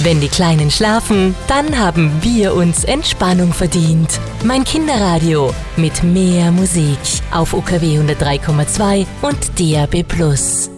Wenn die Kleinen schlafen, dann haben wir uns Entspannung verdient. Mein Kinderradio mit mehr Musik auf UKW 103,2 und DAB+.